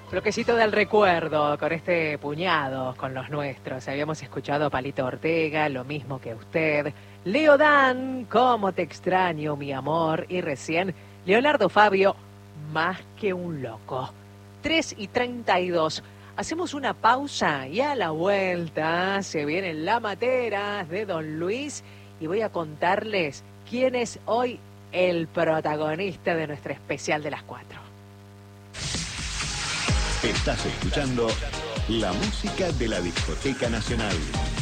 Bloquecito del recuerdo con este puñado, con los nuestros. Habíamos escuchado a Palito Ortega, lo mismo que usted. Leo Dan, cómo te extraño, mi amor. Y recién, Leonardo Fabio, más que un loco. 3:32. Hacemos una pausa y a la vuelta se vienen las materas de Don Luis y voy a contarles quién es hoy el protagonista de nuestro especial de las 4. Estás escuchando la música de la Discoteca Nacional.